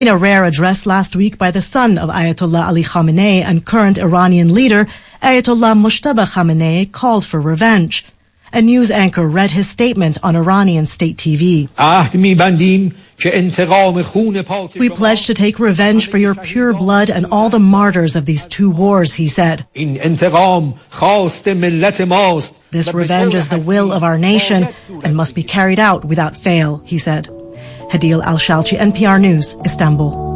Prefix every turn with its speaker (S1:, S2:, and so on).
S1: In a rare address last week by the son of Ayatollah Ali Khamenei and current Iranian leader, Ayatollah Mojtaba Khamenei called for revenge. A news anchor read his statement on Iranian state TV. We pledge to take revenge for your pure blood and all the martyrs of these two wars, he said. This revenge is the will of our nation and must be carried out without fail, he said. Hadeel Al-Shalchi, NPR News, Istanbul.